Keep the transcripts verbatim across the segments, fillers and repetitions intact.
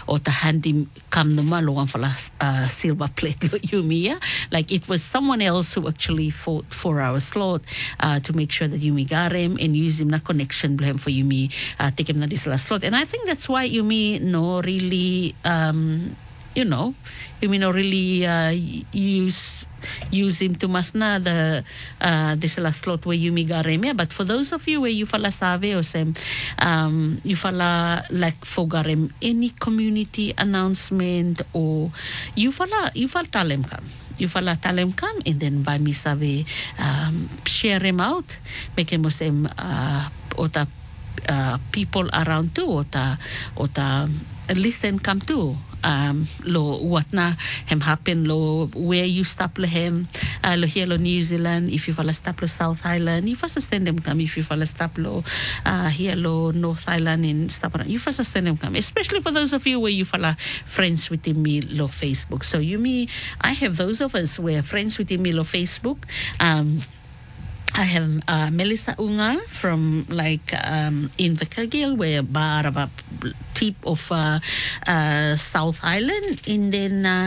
o ta handi kam no malo ang fala uh, silver plate lo Yumi, yeah? Like it was someone else who actually fought for our slot uh, to make sure that Yumi got him and use him na connection blame for Yumi uh, take him na this last slot. And I think that's why Yumi no really um, you know, Yumi no really uh, use use him to mas na the uh, this last slot where Yumi got him. Yeah, but for those of you where you fala save or sem um, you fala like for garem any community announcement or you fala you fala talem kam. You fala talem come and then by me save um, share him out, make him sem uh, ota uh, people around too ota ota listen come too. Um, lo what na hem happen lo where you stop lo hem uh, lo here lo New Zealand if you fala stop lo South Island you first send them come if you fala stop lo uh, here lo North Island in stop you first send them come especially for those of you where you fala friends with me lo Facebook. So you me I have those of us where friends with me lo Facebook. um I have uh, Melissa Unga from like um, in Invercargill, where bar of a tip of uh, uh, South Island, and then uh,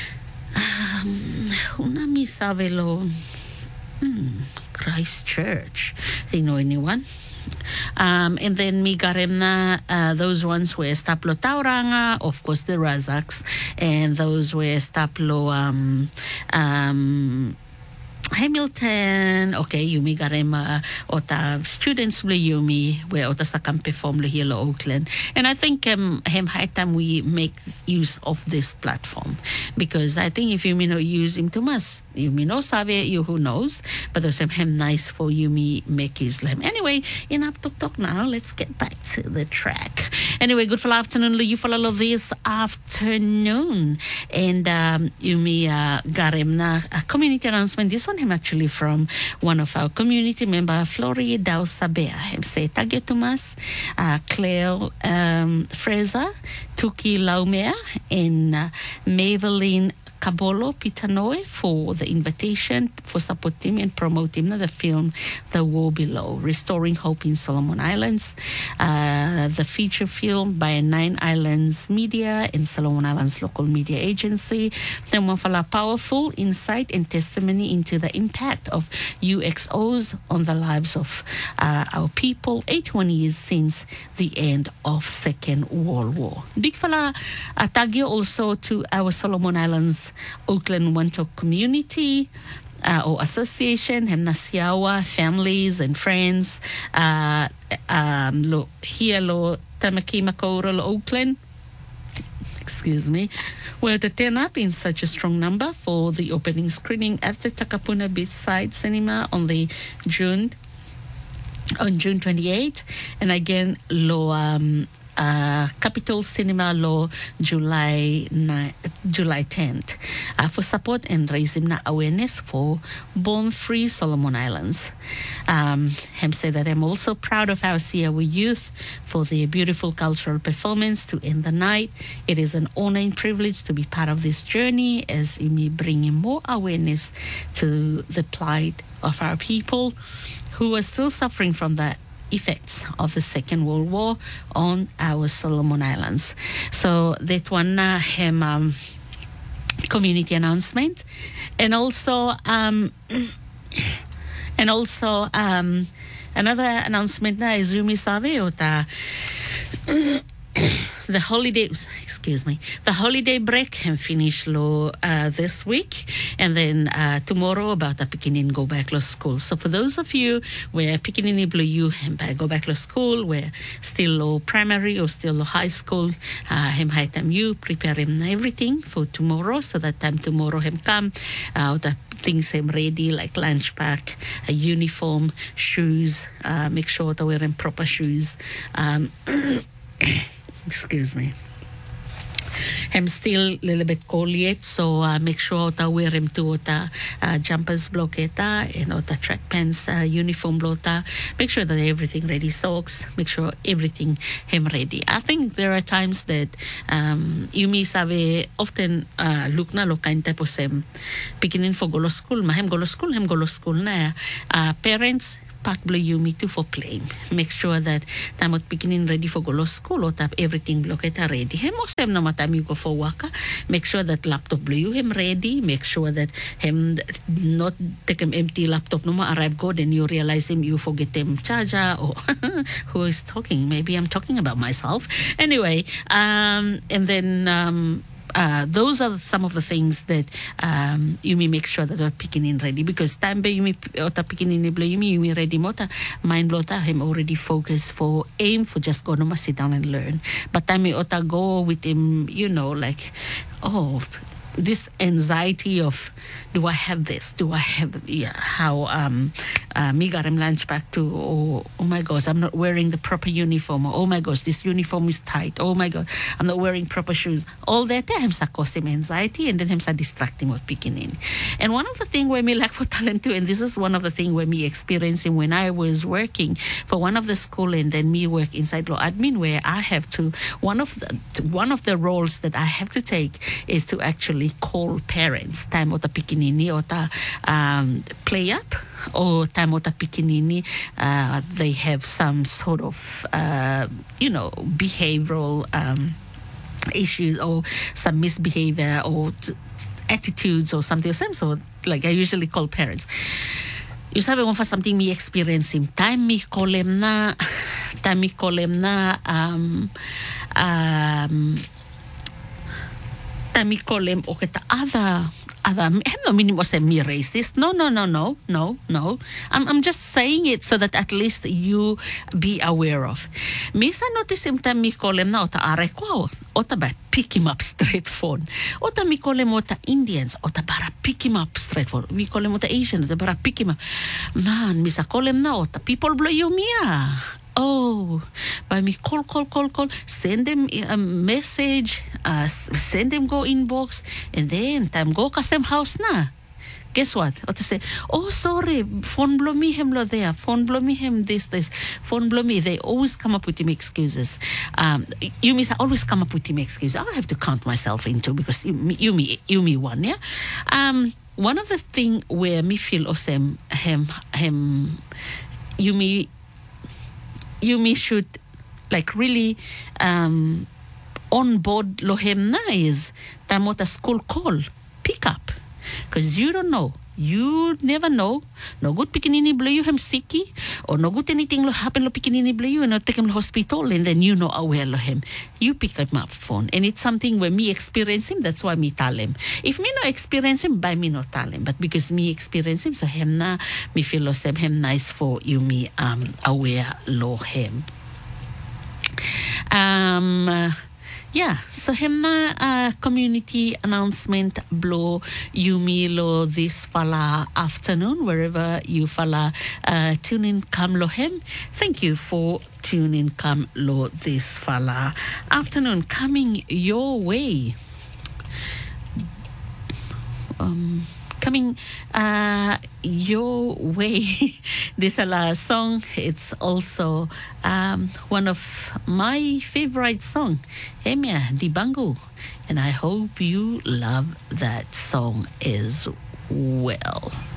um, una mi sabe lo hmm, Christchurch. Do you know anyone? Um, and then mi garemna uh, those ones were Staplo Tauranga, of course the Razaks, and those were Staplo um um Hamilton, okay, Yumi garema ota students le Yumi where ota sa kampe form le here Auckland. And I think um hem high time we make use of this platform because I think if you may not use him too much, you may not sabe you who knows, but there's hem nice for Yumi make use of him. Anyway, enough talk talk now. Let's get back to the track. Anyway, good for afternoon, you follow this afternoon. And um Yumi uh, garemna a community announcement. This one him actually from one of our community member, Flori Dausabea. Him say tagyo Thomas, uh, Claire um, Fraser, Tuki Laumea, and uh, Maybelline Kabolo Pitanoe for the invitation for supporting and promoting the film The War Below, Restoring Hope in Solomon Islands, uh, the feature film by Nine Islands Media and Solomon Islands Local Media Agency. Then one for powerful insight and testimony into the impact of U X Os on the lives of uh, our people, eighty-one years since the end of Second World War. Big fala uh, tagyo also to our Solomon Islands Auckland Wantok community uh, or association, Hemnasiawa, families and friends, uh, um, lo, here lo Tamaki Makaura lo Auckland, excuse me, were to turn up in such a strong number for the opening screening at the Takapuna Beachside Cinema on the June on June twenty-eighth, and again lo um, Uh, Capital Cinema Law July ninth, July tenth uh, for support and raising awareness for born-free Solomon Islands. Um, Hem said that I'm also proud of our Siawi youth for their beautiful cultural performance to end the night. It is an honor and privilege to be part of this journey as we bring in more awareness to the plight of our people who are still suffering from that effects of the Second World War on our Solomon Islands. So that one uh, him um, community announcement, and also um, and also um, another announcement na is Yumi Save ota the holidays, excuse me, the holiday break can finish lo uh, this week, and then uh, tomorrow about the beginning go back to school. So for those of you where beginning blue you and go back to school, where still low primary or still low high school, uh, him high time you prepare him everything for tomorrow, so that time tomorrow him come uh, the things him ready like lunch pack, a uniform, shoes, uh, make sure to wear him proper shoes. Um, Excuse me. I'm still a little bit cold yet, so uh, make sure to wear him to the uh, jumpers blocketa and the track pants uh, uniform blota. Make sure that everything ready, socks. Make sure everything him ready. I think there are times that um, you may sabe often uh, look na lo kain type of sem beginning for golo school. Ma hem golo school, hem golo school na uh, parents. backpack blo yumi to for play. Make sure that time at beginning ready for go to school or tap everything block it ready. Him also him no matter you go for waka. Make sure that laptop blo you him ready. Make sure that him not take him empty laptop no more arrive go then you realize him you forget him charger or who is talking. Maybe I'm talking about myself. Anyway, um, and then um, Uh, those are some of the things that um, you may make sure that are picking in ready because time be you may ota picking in you may you may ready mota mind blota him already focus for aim for just go no sit down and learn but time ota go with him you know like oh this anxiety of do I have this? Do I have yeah, how um uh, me got him lunch back to oh, oh my gosh, I'm not wearing the proper uniform. Oh my gosh, this uniform is tight. Oh my god, I'm not wearing proper shoes. All that him sa cause him anxiety and then him sa distracting with picking in. And one of the thing where me lack for talent too, and this is one of the thing where me experiencing when I was working for one of the school and then me work inside law admin where I have to one of the one of the roles that I have to take is to actually call parents time ota pikinini ota um, play up or time ota pikinini uh, they have some sort of uh, you know behavioral um, issues or some misbehavior or t- attitudes or something or some sort like I usually call parents. You sabi mo for something me experience him time me call him na time me call him na um um time me call him okay the other other I'm not meaning was me racist. No, no, no, no, no, no. I'm I'm just saying it so that at least you be aware of. Misa notice him time me call him na ota are ko ota ba pick him up straight phone. Ota me call him ota Indians ota bara pick him up straight phone. We call him ota Asian ota bara pick him up. Man, misa call him na ota people blow you mia. Oh, by me call, call, call, call, send them a message, uh, send them go inbox, and then time go kasem house na. Guess what? Or to say, oh sorry, phone blow me him lo there, phone blow me him this, this, phone blow me. They always come up with him excuses. Um, you miss always come up with him excuses. I have to count myself into because you me, you me, you me one, yeah. Um, one of the thing where me feel awesome, him, him, you me. You me should like really um, on board lohem na is tamota school call pick up because you don't know you never know no good pikinini blow you him sicky or no good anything lo happen lo pikinini blow you and not take him to hospital and then you know aware lo him you pick him up phone and it's something where me experience him that's why me tell him if me no experience him by me not tell him but because me experience him so him na me feel lo sem him nice for you me um aware lo him um uh, yeah, so him na uh, community announcement blow Yumi lo this fala afternoon wherever you fala uh, tune in come lo him. Thank you for tuning come lo this fala afternoon coming your way. Um coming uh, your way. This is a song. It's also um, one of my favorite song, Emia Dibango. And I hope you love that song as well.